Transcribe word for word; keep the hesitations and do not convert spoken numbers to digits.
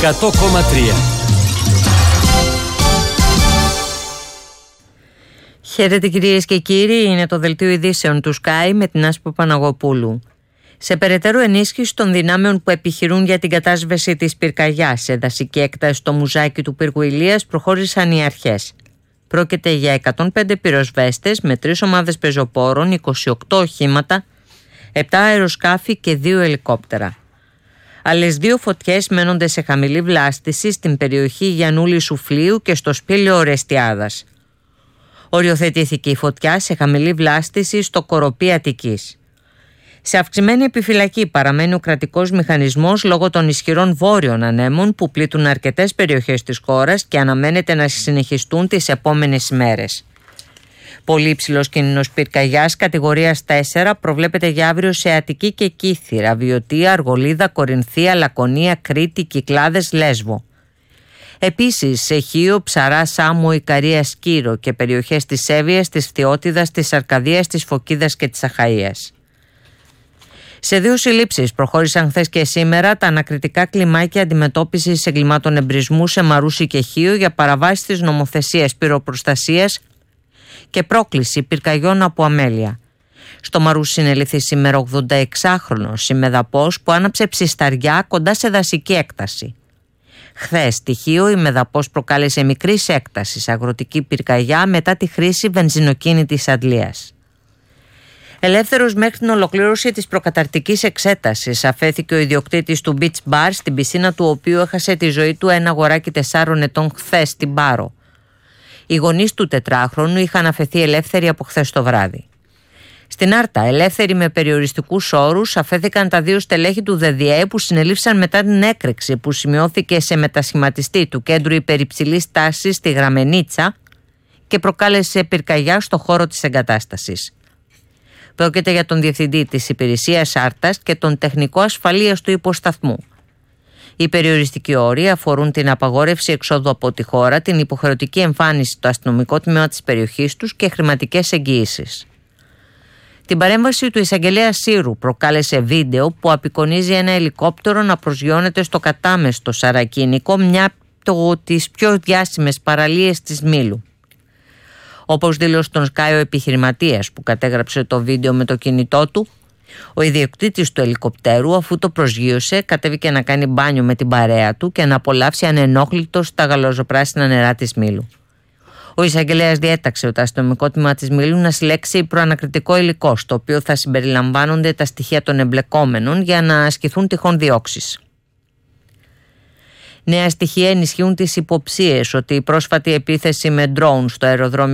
εκατό κόμμα τρία. Χαίρετε κυρίες και κύριοι, είναι το δελτίο ειδήσεων του Sky με την Άσπρο Παναγοπούλου. Σε περαιτέρω ενίσχυση των δυνάμεων που επιχειρούν για την κατάσβεση της πυρκαγιάς σε δασική έκταση στο Μουζάκι του πύργου Ηλίας προχώρησαν οι αρχές. Πρόκειται για εκατόν πέντε πυροσβέστες με τρεις ομάδες πεζοπόρων, είκοσι οκτώ οχήματα, επτά αεροσκάφη και δύο ελικόπτερα. Άλλες δύο φωτιές μένονται σε χαμηλή βλάστηση στην περιοχή Γιαννούλη Σουφλίου και στο σπήλαιο Ορεστιάδας. Οριοθετήθηκε η φωτιά σε χαμηλή βλάστηση στο Κοροπή Αττικής. Σε αυξημένη επιφυλακή παραμένει ο κρατικός μηχανισμός λόγω των ισχυρών βόρειων ανέμων που πλήττουν αρκετές περιοχές της χώρας και αναμένεται να συνεχιστούν τις επόμενες ημέρες. Πολύ υψηλός κίνδυνος πυρκαγιάς κατηγορίας τέσσερα προβλέπεται για αύριο σε Αττική και Κύθυρα, Βιωτία, Αργολίδα, Κορινθία, Λακωνία, Κρήτη, Κυκλάδες, Λέσβο. Επίσης σε Χίο, Ψαρά, Σάμο, Ικαρία, Σκύρο και περιοχές της Εύβοιας, της Φθιώτιδας, της Αρκαδίας, της Φωκίδας και της Αχαΐας. Σε δύο συλλήψεις προχώρησαν χθες και σήμερα τα ανακριτικά κλιμάκια αντιμετώπισης εγκλημάτων εμπρισμού σε Μαρούσι και Χίο για παραβάσεις της νομοθεσίας πυροπροστασίας και πρόκληση πυρκαγιών από αμέλεια. Στο Μαρούσι συνελήφθη σήμερα ογδονταεξάχρονος ημεδαπός που άναψε ψισταριά κοντά σε δασική έκταση. Χθες στη Χίο η μεδαπός προκάλεσε μικρής έκτασης αγροτική πυρκαγιά μετά τη χρήση βενζινοκίνητης αντλίας. Ελεύθερος μέχρι την ολοκλήρωση της προκαταρτικής εξέτασης αφέθηκε ο ιδιοκτήτης του beach bar στην πισίνα του οποίου έχασε τη ζωή του ένα αγοράκι τεσσάρων ετών χθες στην Πάρο. Οι γονείς του τετράχρονου είχαν αφαιθεί ελεύθεροι από χθες το βράδυ. Στην Άρτα, ελεύθεροι με περιοριστικούς όρους, αφέθηκαν τα δύο στελέχη του ΔΔΕ που συνελήφθησαν μετά την έκρηξη που σημειώθηκε σε μετασχηματιστή του κέντρου υπερυψηλής τάσης στη Γραμμενίτσα και προκάλεσε πυρκαγιά στο χώρο της εγκατάστασης. Πρόκειται για τον διευθυντή της υπηρεσίας Άρτας και τον τεχνικό ασφαλείας του υποσταθμού. Οι περιοριστικοί όροι αφορούν την απαγόρευση εξόδου από τη χώρα, την υποχρεωτική εμφάνιση στο αστυνομικό τμήμα της περιοχής τους και χρηματικές εγγυήσεις. Την παρέμβαση του εισαγγελέα Σύρου προκάλεσε βίντεο που απεικονίζει ένα ελικόπτερο να προσγειώνεται στο κατάμεστο Σαρακίνικο, μια από τις πιο διάσημες παραλίες της Μήλου. Όπως δήλωσε τον Sky ο επιχειρηματίας που κατέγραψε το βίντεο με το κινητό του, ο ιδιοκτήτης του ελικοπτέρου, αφού το προσγείωσε, κατέβηκε να κάνει μπάνιο με την παρέα του και να απολαύσει ανενόχλητος τα γαλαζοπράσινα νερά της Μήλου. Ο εισαγγελέας διέταξε το αστυνομικό τμήμα της Μήλου να συλλέξει προανακριτικό υλικό, στο οποίο θα συμπεριλαμβάνονται τα στοιχεία των εμπλεκόμενων για να ασκηθούν τυχόν διώξεις. Νέα στοιχεία ενισχύουν τις υποψίες ότι η πρόσφατη επίθεση με ντρόουν στο αεροδρόμιο